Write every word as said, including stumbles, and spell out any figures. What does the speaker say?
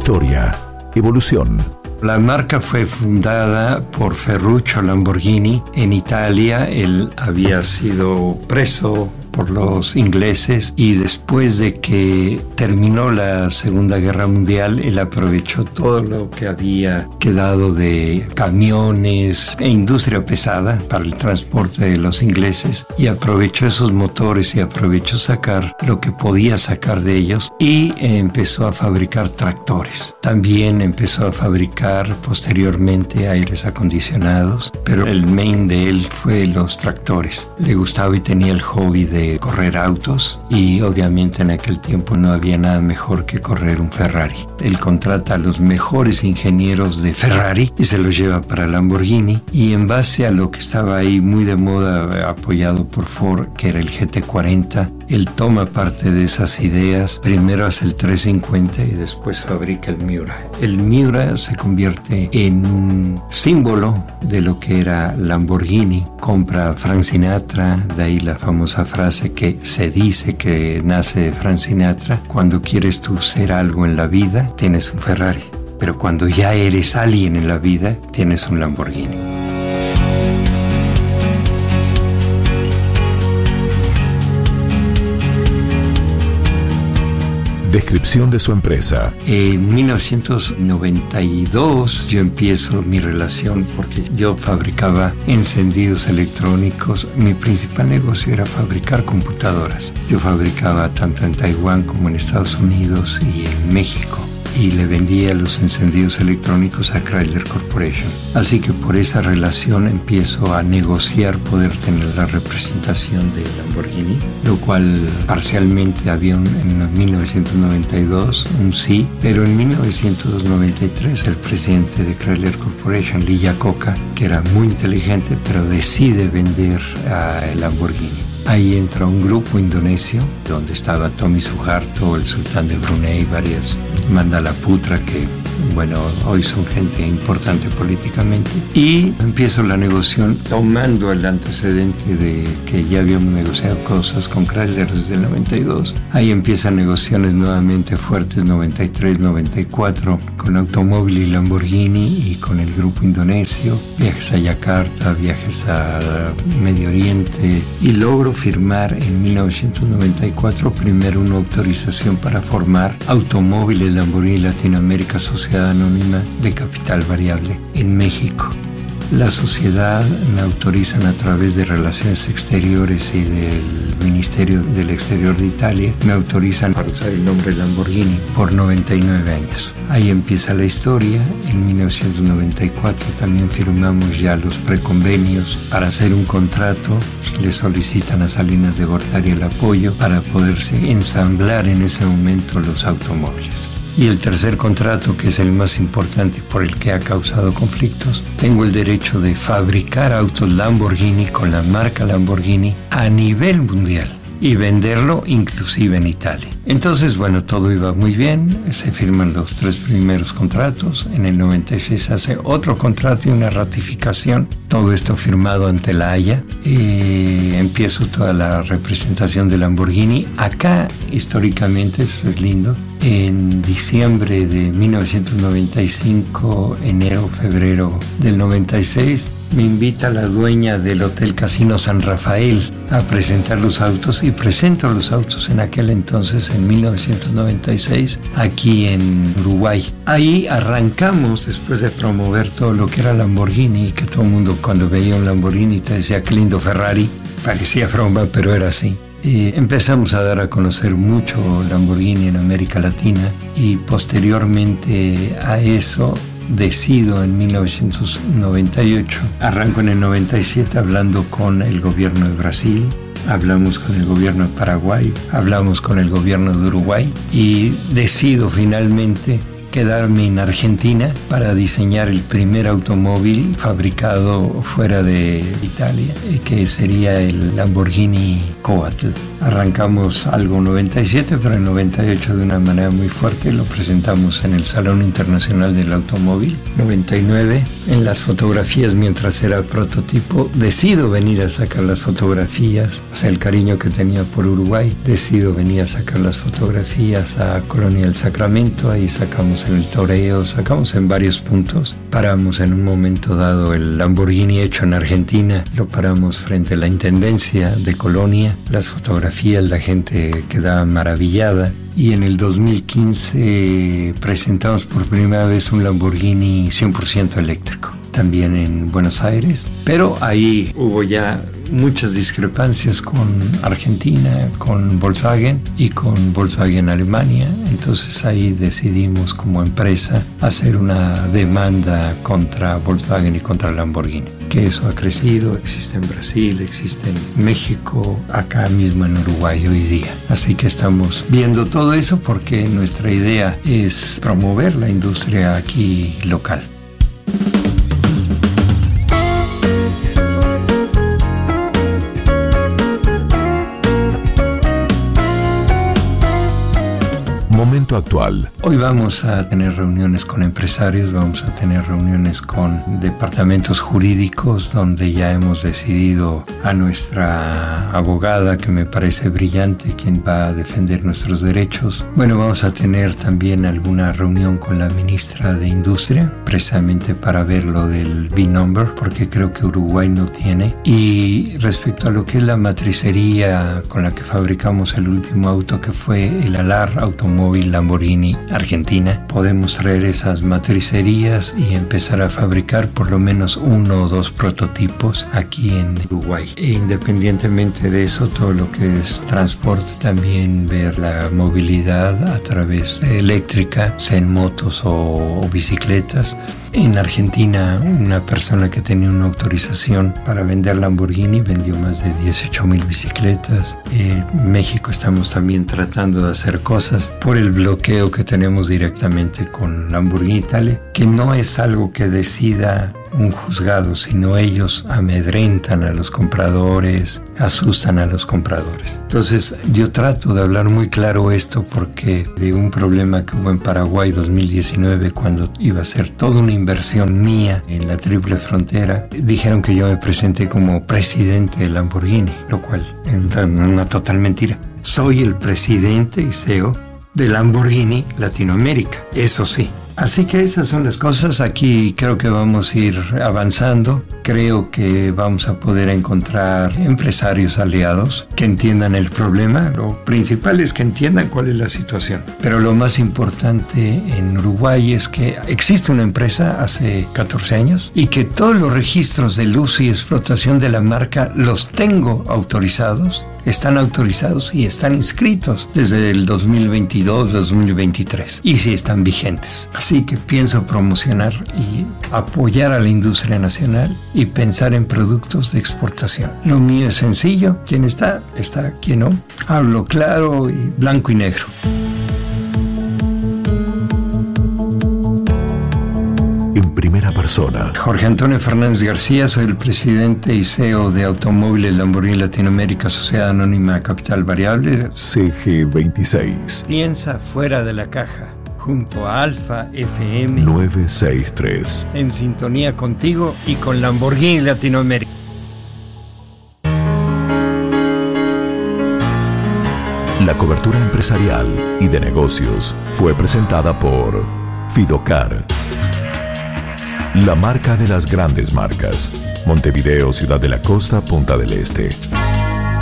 Historia, evolución. La marca fue fundada por Ferruccio Lamborghini en Italia. Él había sido preso por los ingleses y después de que terminó la Segunda Guerra Mundial, él aprovechó todo lo que había quedado de camiones e industria pesada para el transporte de los ingleses y aprovechó esos motores y aprovechó sacar lo que podía sacar de ellos y empezó a fabricar tractores. También empezó a fabricar posteriormente aires acondicionados, pero el main de él fue los tractores. Le gustaba y tenía el hobby de correr autos y obviamente en aquel tiempo no había nada mejor que correr un Ferrari. Él contrata a los mejores ingenieros de Ferrari y se los lleva para Lamborghini y en base a lo que estaba ahí muy de moda apoyado por Ford, que era el G T cuarenta, él toma parte de esas ideas. Primero hace el trescientos cincuenta y después fabrica el Miura. El Miura se convierte en un símbolo de lo que era Lamborghini. Compra a Frank Sinatra, de ahí la famosa frase que se dice que nace de Frank Sinatra: cuando quieres tú ser algo en la vida, tienes un Ferrari, pero cuando ya eres alguien en la vida, tienes un Lamborghini. Descripción de su empresa. En mil novecientos noventa y dos yo empiezo mi relación porque yo fabricaba encendidos electrónicos. Mi principal negocio era fabricar computadoras. Yo fabricaba tanto en Taiwán como en Estados Unidos y en México, y le vendía los encendidos electrónicos a Chrysler Corporation. Así que por esa relación empiezo a negociar poder tener la representación de Lamborghini, lo cual parcialmente había un, en mil novecientos noventa y dos un sí, pero en mil novecientos noventa y tres el presidente de Chrysler Corporation, Lee Iacocca, que era muy inteligente, pero decide vender a Lamborghini. Ahí entra un grupo indonesio, donde estaba Tommy Suharto, el sultán de Brunei, varias, Mandala Putra, que bueno, hoy son gente importante políticamente. Y empiezo la negociación tomando el antecedente de que ya habíamos negociado cosas con Chrysler desde el noventa y dos. Ahí empiezan negociaciones nuevamente fuertes, noventa y tres, noventa y cuatro, con Automóvil y Lamborghini y con el grupo indonesio. Viajes a Yakarta, viajes a Medio Oriente, y logro firmar en mil novecientos noventa y cuatro primero una autorización para formar Automóviles Lamborghini Latinoamérica Sociedad Anónima de Capital Variable en México. La sociedad me autorizan a través de Relaciones Exteriores y del Ministerio del Exterior de Italia, me autorizan para usar el nombre Lamborghini por noventa y nueve años. Ahí empieza la historia. En mil novecientos noventa y cuatro también firmamos ya los preconvenios para hacer un contrato. Le solicitan a Salinas de Gortari el apoyo para poderse ensamblar en ese momento los automóviles. Y el tercer contrato, que es el más importante por el que ha causado conflictos, tengo el derecho de fabricar autos Lamborghini con la marca Lamborghini a nivel mundial y venderlo inclusive en Italia. Entonces, bueno, todo iba muy bien, se firman los tres primeros contratos, en el noventa y seis hace otro contrato y una ratificación, todo esto firmado ante la Haya, y empiezo toda la representación de Lamborghini. Acá, históricamente, eso es lindo, en diciembre de mil novecientos noventa y cinco, enero, febrero del noventa y seis, me invita la dueña del Hotel Casino San Rafael a presentar los autos, y presento los autos en aquel entonces, en mil novecientos noventa y seis, aquí en Uruguay. Ahí arrancamos, después de promover todo lo que era Lamborghini, que todo el mundo cuando veía un Lamborghini te decía qué lindo Ferrari, parecía broma, pero era así. Y empezamos a dar a conocer mucho Lamborghini en América Latina, y posteriormente a eso decido en mil novecientos noventa y ocho, arranco en el noventa y siete hablando con el gobierno de Brasil, hablamos con el gobierno de Paraguay, hablamos con el gobierno de Uruguay, y decido finalmente quedarme en Argentina para diseñar el primer automóvil fabricado fuera de Italia, que sería el Lamborghini Coatl. Arrancamos algo en noventa y siete, pero en noventa y ocho de una manera muy fuerte lo presentamos en el Salón Internacional del Automóvil. noventa y nueve, en las fotografías, mientras era el prototipo, decido venir a sacar las fotografías, o sea, el cariño que tenía por Uruguay, decido venir a sacar las fotografías a Colonia del Sacramento. Ahí sacamos en el toreo, sacamos en varios puntos. Paramos en un momento dado el Lamborghini hecho en Argentina, lo paramos frente a la Intendencia de Colonia. Las fotografías, la gente quedaba maravillada. Y en el dos mil quince presentamos por primera vez un Lamborghini cien por ciento eléctrico, también en Buenos Aires. Pero ahí hubo ya muchas discrepancias con Argentina, con Volkswagen y con Volkswagen Alemania. Entonces ahí decidimos como empresa hacer una demanda contra Volkswagen y contra Lamborghini. Que eso ha crecido, existe en Brasil, existe en México, acá mismo en Uruguay hoy día. Así que estamos viendo todo eso porque nuestra idea es promover la industria aquí local. Momento actual. Hoy vamos a tener reuniones con empresarios, vamos a tener reuniones con departamentos jurídicos donde ya hemos decidido a nuestra abogada, que me parece brillante, quien va a defender nuestros derechos. Bueno, vamos a tener también alguna reunión con la ministra de Industria, precisamente para ver lo del B-Number, porque creo que Uruguay no tiene. Y respecto a lo que es la matricería con la que fabricamos el último auto, que fue el Alar Automóvil Lamborghini Argentina, podemos traer esas matricerías y empezar a fabricar por lo menos uno o dos prototipos aquí en Uruguay. E independientemente de eso, todo lo que es transporte, también ver la movilidad a través de eléctrica, sea en motos o, o bicicletas. En Argentina, una persona que tenía una autorización para vender Lamborghini vendió más de dieciocho mil bicicletas. En México estamos también tratando de hacer cosas por el bloqueo que tenemos directamente con Lamborghini Italia, que no es algo que decida un juzgado, sino ellos amedrentan a los compradores, asustan a los compradores. Entonces yo trato de hablar muy claro esto porque de un problema que hubo en Paraguay dos mil diecinueve, cuando iba a ser toda una inversión mía en la triple frontera, dijeron que yo me presenté como presidente de Lamborghini, lo cual es una total mentira. Soy el presidente y C E O de Lamborghini Latinoamérica, eso sí. Así que esas son las cosas. Aquí creo que vamos a ir avanzando. Creo que vamos a poder encontrar empresarios aliados que entiendan el problema. Lo principal es que entiendan cuál es la situación. Pero lo más importante en Uruguay es que existe una empresa hace catorce años y que todos los registros del uso y explotación de la marca los tengo autorizados. Están autorizados y están inscritos desde el dos mil veintidós, dos mil veintitrés y sí están vigentes. Así que pienso promocionar y apoyar a la industria nacional y pensar en productos de exportación. Lo mío es sencillo, quien está, está, quien no. Hablo claro y blanco y negro. Primera persona. Jorge Antonio Fernández García, soy el presidente y C E O de Automóviles Lamborghini Latinoamérica, Sociedad Anónima Capital Variable. C G veintiséis. Piensa fuera de la caja, junto a Alfa F M novecientos sesenta y tres. En sintonía contigo y con Lamborghini Latinoamérica. La cobertura empresarial y de negocios fue presentada por Fidocar. La marca de las grandes marcas. Montevideo, Ciudad de la Costa, Punta del Este.